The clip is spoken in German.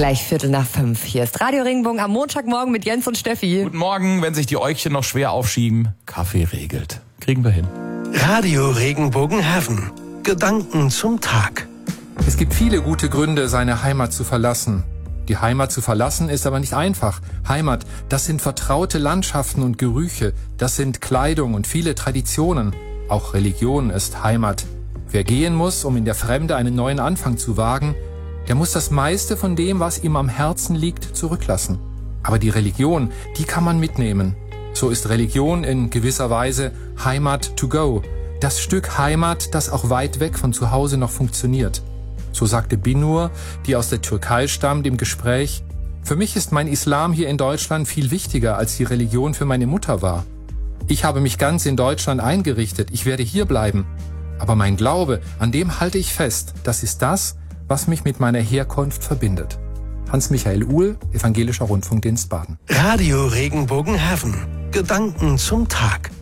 Gleich 4:45. Hier ist Radio Regenbogen am Montagmorgen mit Jens und Steffi. Guten Morgen, wenn sich die Äugchen noch schwer aufschieben. Kaffee regelt. Kriegen wir hin. Radio Regenbogen Heaven. Gedanken zum Tag. Es gibt viele gute Gründe, seine Heimat zu verlassen. Die Heimat zu verlassen ist aber nicht einfach. Heimat, das sind vertraute Landschaften und Gerüche, das sind Kleidung und viele Traditionen. Auch Religion ist Heimat. Wer gehen muss, um in der Fremde einen neuen Anfang zu wagen, der muss das meiste von dem, was ihm am Herzen liegt, zurücklassen. Aber die Religion, die kann man mitnehmen. So ist Religion in gewisser Weise Heimat to go. Das Stück Heimat, das auch weit weg von zu Hause noch funktioniert. So sagte Binur, die aus der Türkei stammt, im Gespräch: Für mich ist mein Islam hier in Deutschland viel wichtiger, als die Religion für meine Mutter war. Ich habe mich ganz in Deutschland eingerichtet, ich werde hier bleiben. Aber mein Glaube, an dem halte ich fest, das ist das, was mich mit meiner Herkunft verbindet. Hans-Michael Uhl, Evangelischer Rundfunkdienst Baden. Radio Regenbogen Heaven. Gedanken zum Tag.